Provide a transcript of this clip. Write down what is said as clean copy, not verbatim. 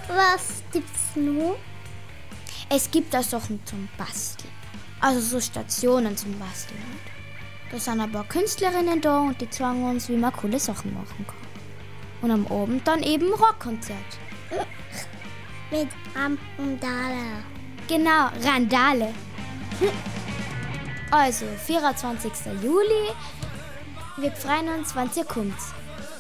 Was gibt's noch? Es gibt da Sachen zum Basteln. Also so Stationen zum Basteln. Da sind ein paar Künstlerinnen da und die zeigen uns, wie man coole Sachen machen kann. Und am Abend dann eben Rockkonzert. Mit Randale. Genau, Randale. Also, 24. Juli. Wir freuen uns, wenn ihr kommt.